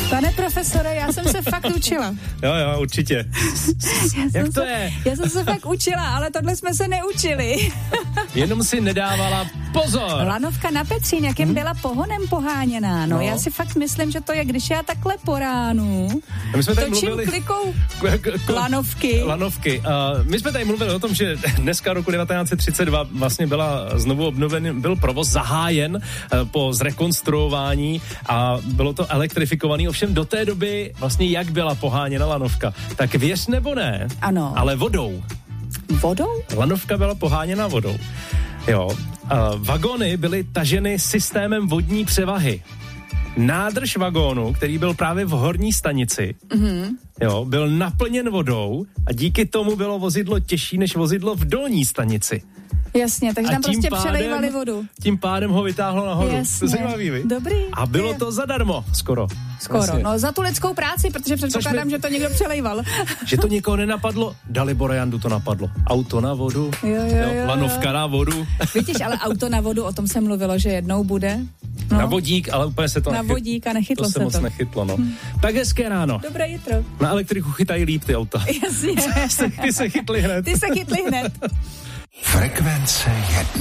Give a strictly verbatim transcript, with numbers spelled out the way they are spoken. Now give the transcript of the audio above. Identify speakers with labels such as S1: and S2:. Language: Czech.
S1: Pane profesore, já jsem se fakt učila.
S2: Jo, jo, určitě. Jak to
S1: se,
S2: je?
S1: Já jsem se fakt učila, ale tohle jsme se neučili.
S2: Jenom si nedávala pozor.
S1: Lanovka na Petřín, jakým hmm? byla pohonem poháněná. No, no, já si fakt myslím, že to je, když já takhle po ránu
S2: my jsme tady
S1: točím
S2: mluvili...
S1: klikou
S2: k- k- k-
S1: lanovky.
S2: Lanovky. Uh, my jsme tady mluvili o tom, že dneska roku devatenáct set třicet dva vlastně byla znovu obnoven, byl provoz zahájen uh, po zrekonstruování a bylo to elektrifikovaný. Ovšem do té doby vlastně jak byla poháněna lanovka? Tak věř nebo ne,
S1: ano.
S2: ale vodou.
S1: Vodou?
S2: Lanovka byla poháněna vodou. Jo. Uh, vagony byly taženy systémem vodní převahy. Nádrž vagónu, který byl právě v horní stanici, mm-hmm. jo, byl naplněn vodou a díky tomu bylo vozidlo těžší než vozidlo v dolní stanici.
S1: Jasně, takže
S2: a
S1: tam prostě
S2: pádem,
S1: přelejvali vodu.
S2: Tím pádem ho vytáhlo nahoru.
S1: Jasně.
S2: Zajímavý, vy?
S1: Dobrý.
S2: A bylo
S1: je.
S2: to zadarmo, skoro.
S1: Skoro,
S2: Vlastně.
S1: no za tu lidskou práci, protože předpokládám,
S2: mi...
S1: že to někdo přelejval.
S2: Že to někoho nenapadlo, Dalibora Jandu to napadlo. Auto na vodu,
S1: jo, jo, jo, jo.
S2: lanovka na vodu.
S1: Víš, ale auto na vodu, o tom se mluvilo, že jednou bude. No.
S2: Na vodík, ale úplně se to
S1: Na
S2: nechytlo.
S1: vodík a nechytlo
S2: to
S1: se
S2: to. To se moc nechytlo, no. Hmm. Tak hezké ráno.
S1: Dobré jitro.
S2: Na elektriku chytají líp ty auta.
S1: Jasně.
S2: Ty se chytli hned.
S1: Ty se chytli hned.
S3: Frekvence jedna.